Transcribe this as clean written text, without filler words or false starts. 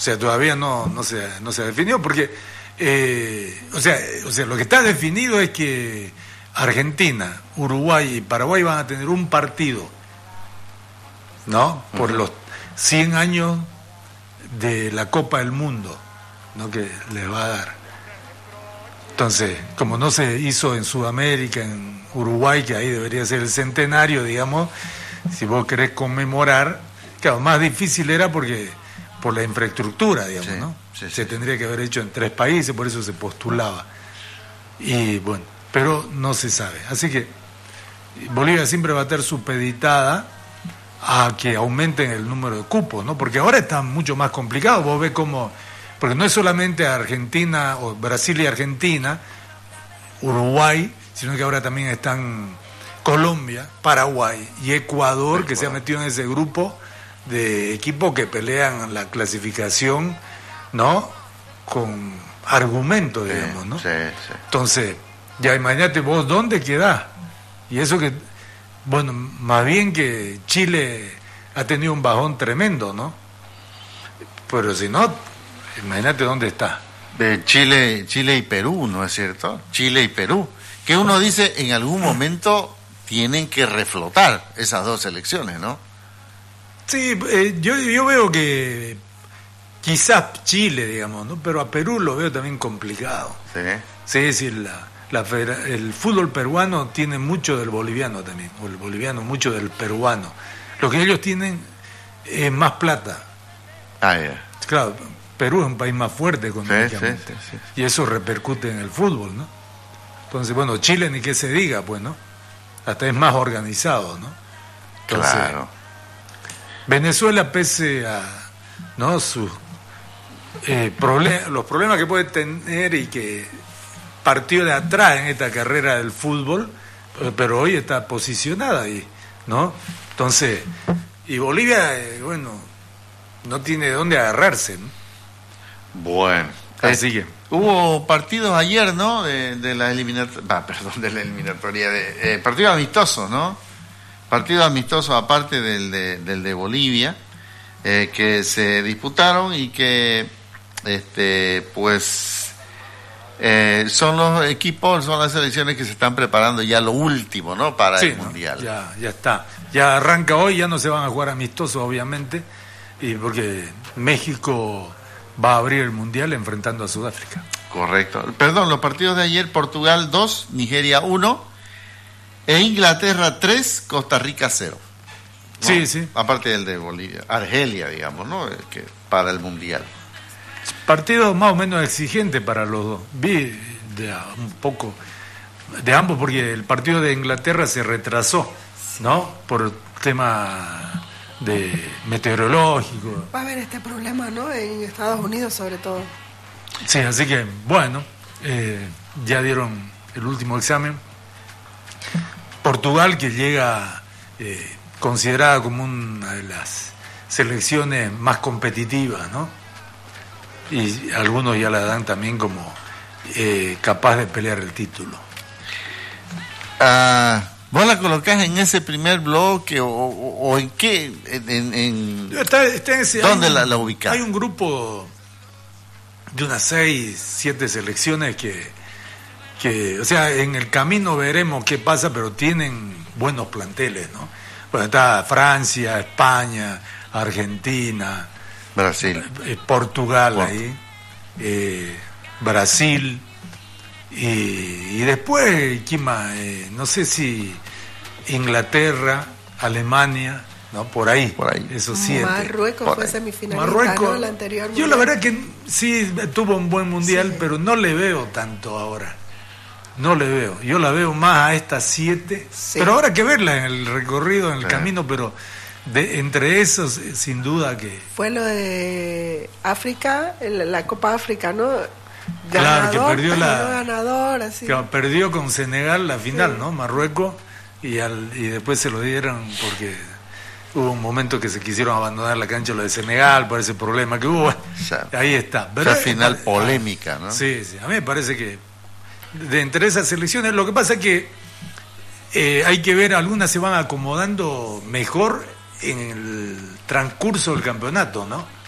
sea, todavía no se ha definido porque, o sea, lo que está definido es que Argentina, Uruguay y Paraguay van a tener un partido, ¿no? Por los 100 años de la Copa del Mundo, ¿no? Que les va a dar. Entonces, como no se hizo en Sudamérica, en Uruguay, que ahí debería ser el centenario, digamos, si vos querés conmemorar, claro, más difícil era porque por la infraestructura, digamos, ¿no? Se tendría que haber hecho en 3 países, por eso se postulaba. Y bueno, pero no se sabe. Así que Bolivia siempre va a estar supeditada a que aumenten el número de cupos, ¿no? Porque ahora está mucho más complicado. Vos ves cómo, porque no es solamente Argentina, o Brasil y Argentina, Uruguay, sino que ahora también están Colombia, Paraguay y Ecuador, que se ha metido en ese grupo de equipos que pelean la clasificación, ¿no? Con argumentos, digamos, ¿no? Sí. Entonces, ya imagínate vos dónde quedás. Y eso que, bueno, más bien que Chile ha tenido un bajón tremendo, ¿no? Pero si no, imagínate dónde está. Chile y Perú, ¿no es cierto? Chile y Perú. Que uno dice, en algún momento tienen que reflotar esas dos selecciones, ¿no? Sí, yo veo que quizás Chile, digamos, ¿no? Pero a Perú lo veo también complicado. Sí, es decir, el fútbol peruano tiene mucho del boliviano también, o el boliviano mucho del peruano. Lo que ellos tienen es más plata. Claro, Perú es un país más fuerte económicamente. Sí. Y eso repercute en el fútbol, ¿no? Entonces, bueno, Chile ni que se diga, pues, ¿no? Hasta es más organizado, ¿no? Entonces, claro. Venezuela, pese a, ¿no?, sus los problemas que puede tener y que partió de atrás en esta carrera del fútbol, pero hoy está posicionada ahí, ¿no? Entonces, y Bolivia, bueno, no tiene de dónde agarrarse, ¿no? Bueno. Así que hubo partidos ayer, ¿no? De la eliminatoria, partidos amistosos, ¿no? Partidos amistosos aparte del de Bolivia, que se disputaron y que, son los equipos, son las selecciones que se están preparando ya lo último, ¿no? Para el Mundial. Ya está. Ya arranca hoy, ya no se van a jugar amistosos, obviamente, y porque México va a abrir el Mundial enfrentando a Sudáfrica. Correcto. Perdón, los partidos de ayer: Portugal 2, Nigeria 1, e Inglaterra 3, Costa Rica 0. ¿No? Sí. Aparte del de Bolivia, Argelia, digamos, ¿no? Que para el Mundial. Partido más o menos exigente para los dos. Vi un poco de ambos, porque el partido de Inglaterra se retrasó, ¿no? Por tema de meteorológico. Va a haber este problema, ¿no? En Estados Unidos, sobre todo. Sí, así que, bueno, ya dieron el último examen. Portugal, que llega considerada como una de las selecciones más competitivas, ¿no? Y algunos ya la dan también como capaz de pelear el título. ¿Vos la colocás en ese primer bloque o en qué? Está en ese, ¿dónde la ubicás? Hay un grupo de unas 6, 7 selecciones que, o sea, en el camino veremos qué pasa, pero tienen buenos planteles, ¿no? Bueno, está Francia, España, Argentina, Brasil, Portugal ahí, Brasil, y después, ¿quién más? No sé si Inglaterra, Alemania, ¿no? Por ahí. Esos 7. Marruecos fue semifinalista, Marruecos, ¿no? El anterior yo la verdad que sí tuvo un buen mundial, pero no le veo tanto ahora. No le veo. Yo la veo más a estas 7. Sí. Pero ahora hay que verla en el recorrido, en el camino, pero entre esos, sin duda que... Fue lo de África, la Copa África, ¿no? Ganador, claro, que perdió ganador, así. Que perdió con Senegal la final, ¿no? Marruecos, y después se lo dieron porque hubo un momento que se quisieron abandonar la cancha lo de Senegal por ese problema que hubo. Ahí está. Esa final polémica, ¿no? Sí, a mí me parece que de entre esas selecciones, lo que pasa es que hay que ver, algunas se van acomodando mejor en el transcurso del campeonato, ¿no?